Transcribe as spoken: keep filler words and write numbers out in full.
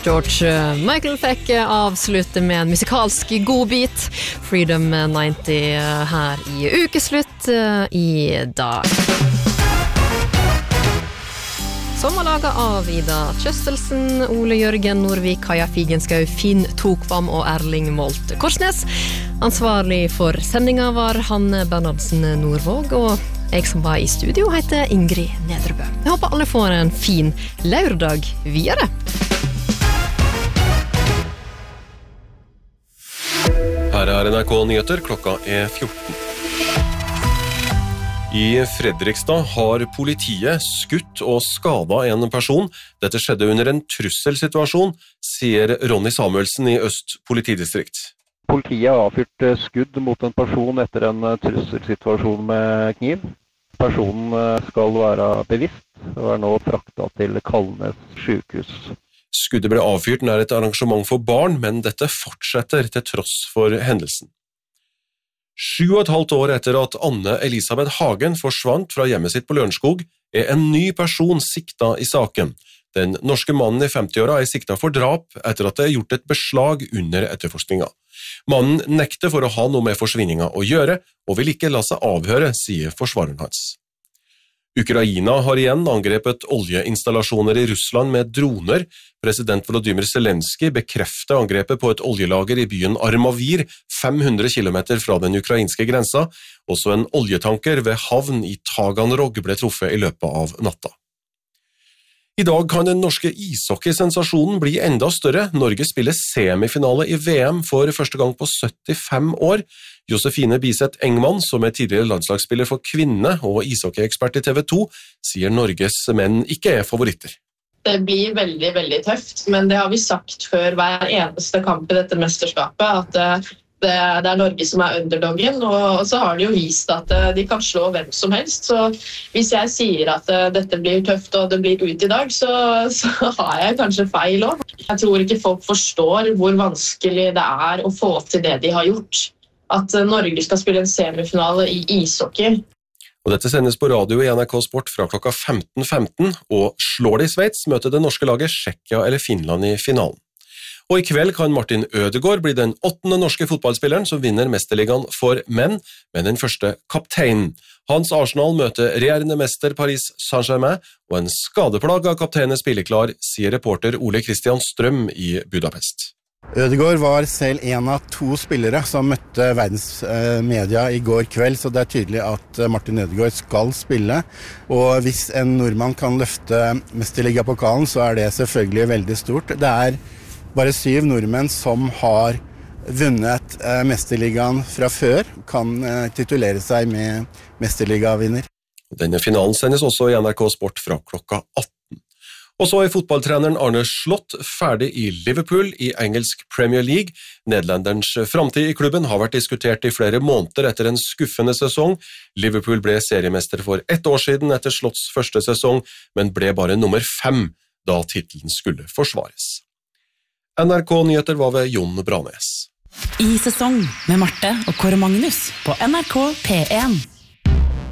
George Michael fikk avslutte med en musikalsk godbit. Freedom nitti her i ukeslutt i dag. Som var laget av Ida Kjøstelsen, Ole Jørgen Norvik, Kaja Figenskau, Finn Tokvam og Erling Molt Korsnes. Ansvarlig for sendinga var Hanne Bernhardsen Nordvåg, og jeg som var i studio heter Ingrid Nedrebø. Jeg håper alle får en fin lørdag videre. Her er N R K Nyheter, klokka er fjorten. I Fredrikstad har politiet skutt og skadet en person. Dette skjedde under en trusselsituasjon, sier Ronny Samuelsen i Øst politidistrikt. Politiet har avfyrt skudd mot en person etter en trusselsituasjon med kniv. Personen skal være bevisst og er nå fraktet til Kalnes sykehus. Skuddet ble avfyrt nær et arrangement for barn, men dette fortsetter til tross for hendelsen. Sju og et halvt år etter at Anne Elisabeth Hagen forsvant fra hjemmet sitt på Lørenskog, er en ny person sikta i saken. Den norske mannen i femti-åra er sikta for drap etter at det er gjort et beslag under etterforskninga. Mannen nekter for å ha noe med forsvinninga å gjøre, og vil ikke la seg avhøre, sier forsvareren hans. Ukraina har igjen angrepet oljeinstallasjoner i Russland med droner. President Volodymyr Zelensky bekrefter angrepet på et oljelager i byen Armavir, fem hundre kilometer fra den ukrainske grensa. Også en oljetanker ved havn i Taganrog ble truffet i løpet av natta. I dag kan den norske ishockeysensasjonen bli enda større. Norge spiller semifinale i V M for første gang på syttifem år. Josefine Biseth Engman, som er tidligere landslagsspiller for kvinne og ishockeyekspert i T V to, sier Norges menn ikke er favoritter. Det blir veldig, veldig tøft, men det har vi sagt før hver eneste kamp i dette mesterskapet, at det er Norge som er underdoggen, og så har de jo vist at de kan slå hvem som helst. Så hvis jeg sier at dette blir tøft og det blir ut i dag, så, så har jeg kanskje feil også. Jeg tror ikke folk forstår hvor vanskelig det er å få til det de har gjort. At Norge skal spille en semifinale i ishockey. Og dette sendes på radio i N R K Sport fra klokka femten femten, og slår de Sveits, møter det norske laget Tsjekkia eller Finland i finalen. Og i kveld kan Martin Ødegaard bli den åttende norske fotballspilleren som vinner mesterligaen for menn, med den første kapteinen. Hans Arsenal møter regjerende mester Paris Saint-Germain, og en skadeplaga kaptein er spilleklar, sier reporter Ole Christian Strøm i Budapest. Ødegaard var selv en av to spillere som møtte verdens media i går kveld, så det er tydelig at Martin Ødegaard skal spille. Og hvis en nordmann kan løfte mesterligapokalen, så er det selvfølgelig veldig stort. Det er bare syv nordmenn som har vunnet mesterligaen fra før, kan titulere seg med mesterligavinner. Denne finalen sendes også i N R K Sport fra klokka atten. Og så er fotballtreneren Arne Slott ferdig i Liverpool i engelsk Premier League. Nederlanderens framtid i klubben har vært diskutert i flere måneder etter en skuffende sesong. Liverpool ble seriemester for ett år siden etter Slotts første sesong, men ble bare nummer fem da titelen skulle forsvares. N R K Nyheter var ved Jon Branes. I sesong med Marte og Kåre Magnus på N R K P en.